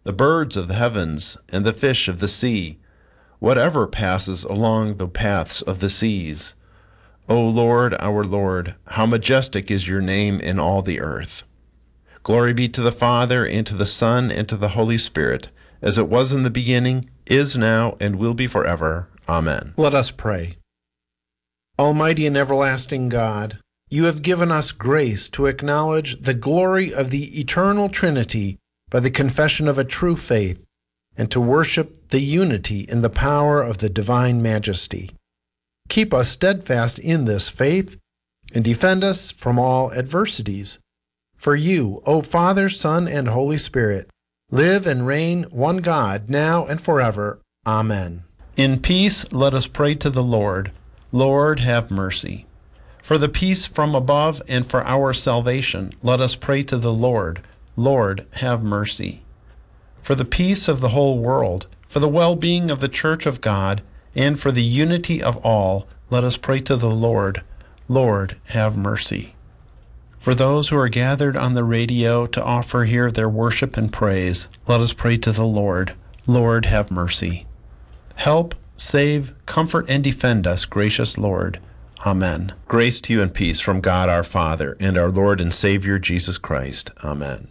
the birds of the heavens, and the fish of the sea, whatever passes along the paths of the seas. O Lord, our Lord, how majestic is your name in all the earth. Glory be to the Father, and to the Son, and to the Holy Spirit, as it was in the beginning, is now, and will be forever. Amen. Let us pray. Almighty and everlasting God, you have given us grace to acknowledge the glory of the eternal Trinity by the confession of a true faith, and to worship the unity in the power of the divine majesty. Keep us steadfast in this faith, and defend us from all adversities. For you, O Father, Son, and Holy Spirit, live and reign one God, now and forever. Amen. In peace let us pray to the Lord. Lord, have mercy. For the peace from above and for our salvation, let us pray to the Lord. Lord, have mercy. For the peace of the whole world, for the well-being of the Church of God, and for the unity of all, let us pray to the Lord. Lord, have mercy. For those who are gathered on the radio to offer here their worship and praise, let us pray to the Lord. Lord, have mercy. Help, save, comfort, and defend us, gracious Lord. Amen. Grace to you and peace from God our Father and our Lord and Savior Jesus Christ. Amen.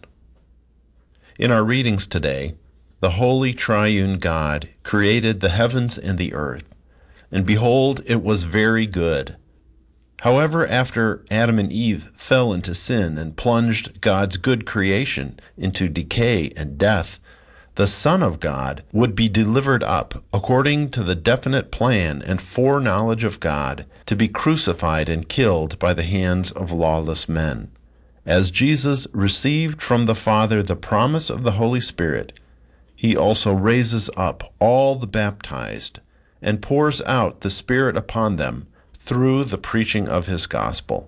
In our readings today, the Holy Triune God created the heavens and the earth, and behold, it was very good. However, after Adam and Eve fell into sin and plunged God's good creation into decay and death, the Son of God would be delivered up according to the definite plan and foreknowledge of God to be crucified and killed by the hands of lawless men. As Jesus received from the Father the promise of the Holy Spirit, he also raises up all the baptized and pours out the Spirit upon them through the preaching of his gospel.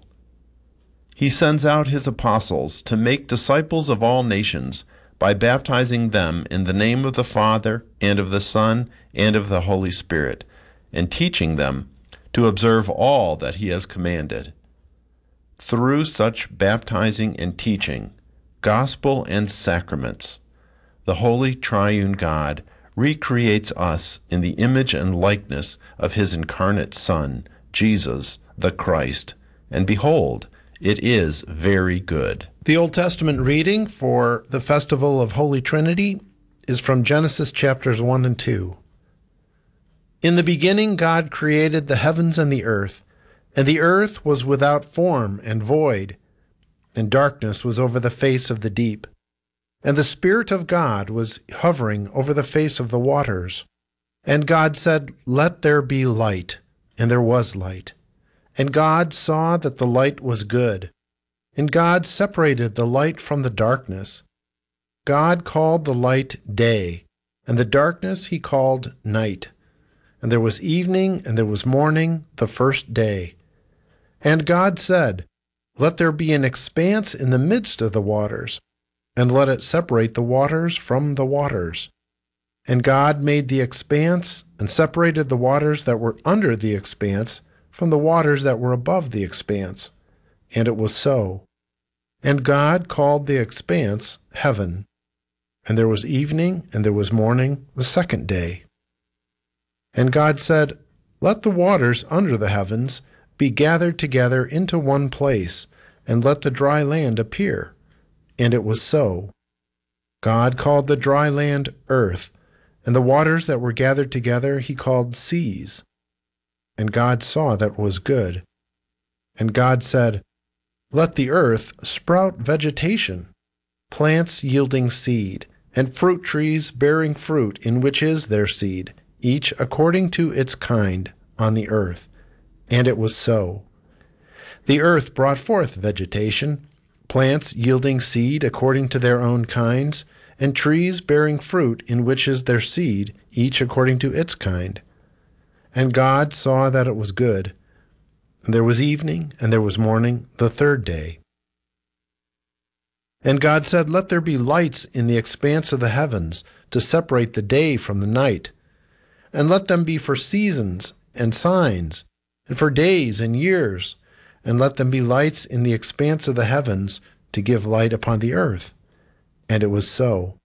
He sends out his apostles to make disciples of all nations by baptizing them in the name of the Father and of the Son and of the Holy Spirit, and teaching them to observe all that he has commanded. Through such baptizing and teaching, gospel and sacraments, the Holy Triune God recreates us in the image and likeness of his incarnate Son, Jesus, the Christ, and behold, it is very good. The Old Testament reading for the Festival of Holy Trinity is from Genesis chapters 1 and 2. In the beginning God created the heavens and the earth was without form and void, and darkness was over the face of the deep. And the Spirit of God was hovering over the face of the waters. And God said, "Let there be light," and there was light. And God saw that the light was good. And God separated the light from the darkness. God called the light day, and the darkness he called night. And there was evening, and there was morning, the first day. And God said, "Let there be an expanse in the midst of the waters, and let it separate the waters from the waters." And God made the expanse, and separated the waters that were under the expanse from the waters that were above the expanse. And it was so. And God called the expanse heaven. And there was evening, and there was morning, the second day. And God said, "Let the waters under the heavens be gathered together into one place, and let the dry land appear." And it was so. God called the dry land earth, and the waters that were gathered together he called seas. And God saw that it was good. And God said, "Let the earth sprout vegetation, plants yielding seed, and fruit trees bearing fruit in which is their seed, each according to its kind, on the earth." And it was so. The earth brought forth vegetation, plants yielding seed according to their own kinds, and trees bearing fruit in which is their seed, each according to its kind. And God saw that it was good. And there was evening, and there was morning, the third day. And God said, "Let there be lights in the expanse of the heavens to separate the day from the night, and let them be for seasons and signs, and for days and years, and let them be lights in the expanse of the heavens to give light upon the earth." And it was so.